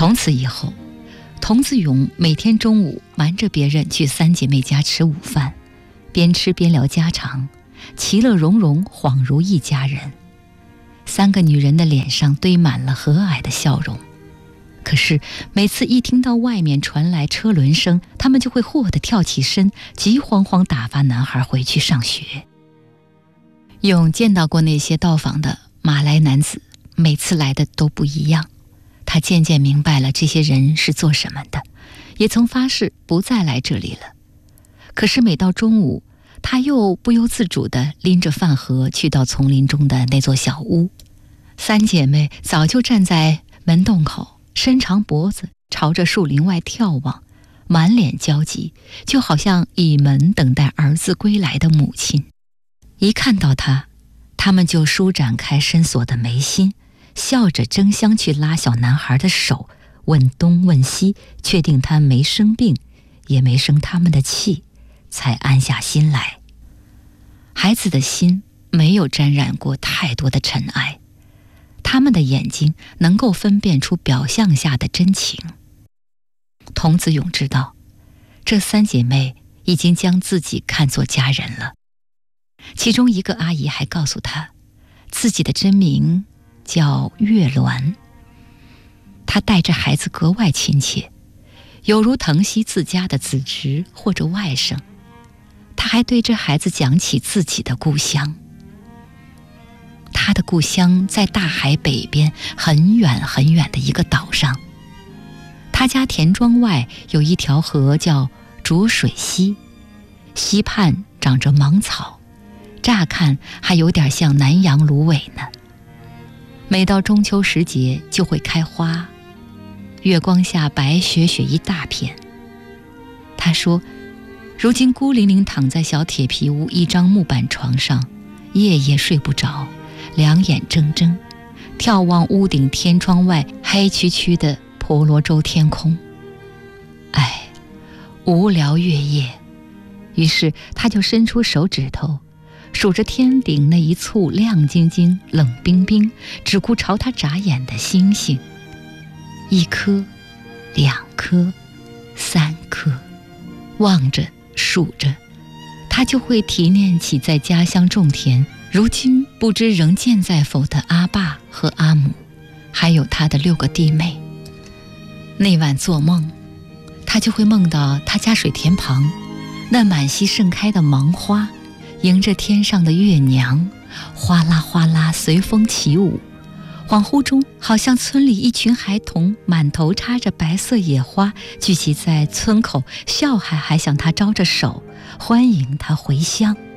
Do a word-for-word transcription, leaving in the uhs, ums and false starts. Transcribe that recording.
从此以后，童子勇每天中午瞒着别人去三姐妹家吃午饭，边吃边聊家常，其乐融融，恍如一家人。三个女人的脸上堆满了和蔼的笑容。可是每次一听到外面传来车轮声，他们就会霍地跳起身，急慌慌打发男孩回去上学。勇见到过那些到访的马来男子，每次来的都不一样。他渐渐明白了这些人是做什么的，也曾发誓不再来这里了。可是每到中午，他又不由自主地拎着饭盒去到丛林中的那座小屋。三姐妹早就站在门洞口，伸长脖子朝着树林外眺望，满脸焦急，就好像倚门等待儿子归来的母亲。一看到他，他们就舒展开深锁的眉心，笑着争相去拉小男孩的手，问东问西，确定他没生病，也没生他们的气，才安下心来。孩子的心没有沾染过太多的尘埃，他们的眼睛能够分辨出表象下的真情。童子勇知道，这三姐妹已经将自己看作家人了。其中一个阿姨还告诉她，自己的真名叫月鸾。她带着孩子格外亲切，犹如疼惜自家的子侄或者外甥。她还对这孩子讲起自己的故乡。她的故乡在大海北边很远很远的一个岛上。她家田庄外有一条河叫浊水溪，溪畔长着芒草，乍看还有点像南洋芦苇呢。每到中秋时节就会开花，月光下白雪雪一大片。她说，如今孤零零躺在小铁皮屋一张木板床上，夜夜睡不着，两眼睁睁，眺望屋顶天窗外黑黢黢的婆罗洲天空。唉，无聊月夜。于是他就伸出手指头，数着天顶那一簇亮晶晶冷冰冰只顾朝他眨眼的星星。一颗，两颗，三颗，望着数着，他就会提念起在家乡种田，如今不知仍健在否的阿爸和阿母，还有他的六个弟妹。那晚做梦，他就会梦到他家水田旁那满溪盛开的芒花，迎着天上的月娘，哗啦哗啦随风起舞。恍惚中，好像村里一群孩童满头插着白色野花，聚集在村口，笑还还向他招着手，欢迎他回乡。